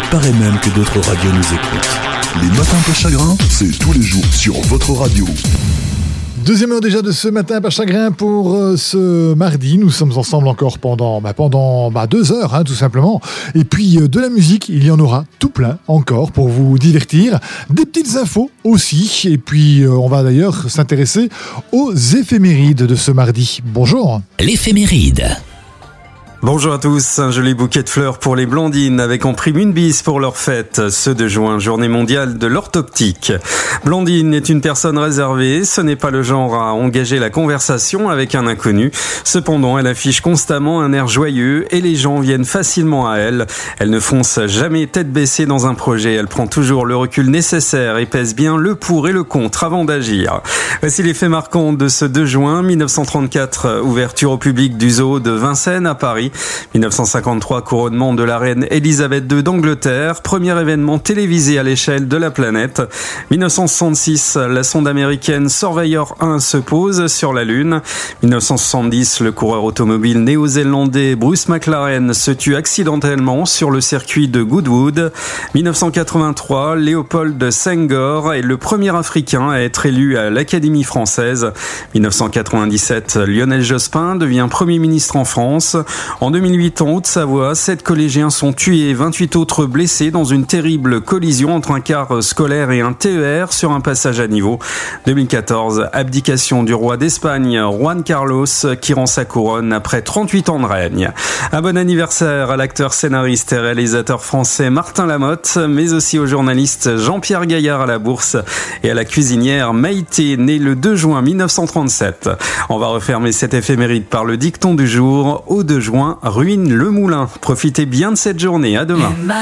paraît même que d'autres radios nous écoutent. Les matins pas chagrin, c'est tous les jours sur votre radio. Deuxième heure déjà de ce matin pas chagrin pour ce mardi. Nous sommes ensemble encore pendant 2 heures, tout simplement. Et puis de la musique, il y en aura tout plein encore pour vous divertir. Des petites infos aussi. Et puis on va d'ailleurs s'intéresser aux éphémérides de ce mardi. Bonjour. L'éphéméride. Bonjour à tous, un joli bouquet de fleurs pour les Blandines avec en prime une bise pour leur fête, ce 2 juin, journée mondiale de l'orthoptique. Blandine est une personne réservée, ce n'est pas le genre à engager la conversation avec un inconnu. Cependant, elle affiche constamment un air joyeux et les gens viennent facilement à elle. Elle ne fonce jamais tête baissée dans un projet, elle prend toujours le recul nécessaire et pèse bien le pour et le contre avant d'agir. Voici les faits marquants de ce 2 juin, 1934, ouverture au public du zoo de Vincennes à Paris. 1953, couronnement de la reine Elisabeth II d'Angleterre, premier événement télévisé à l'échelle de la planète. 1966, la sonde américaine Surveyor 1 se pose sur la Lune. 1970, le coureur automobile néo-zélandais Bruce McLaren se tue accidentellement sur le circuit de Goodwood. 1983, Léopold Senghor est le premier Africain à être élu à l'Académie française. 1997, Lionel Jospin devient Premier ministre en France. En 2008, en Haute-Savoie, 7 collégiens sont tués et 28 autres blessés dans une terrible collision entre un car scolaire et un TER sur un passage à niveau. 2014, abdication du roi d'Espagne, Juan Carlos, qui rend sa couronne après 38 ans de règne. Un bon anniversaire à l'acteur, scénariste et réalisateur français Martin Lamotte, mais aussi au journaliste Jean-Pierre Gaillard à la Bourse et à la cuisinière Maïté, née le 2 juin 1937. On va refermer cette éphéméride par le dicton du jour. Au 2 juin, ruine le moulin. Profitez bien de cette journée. À demain.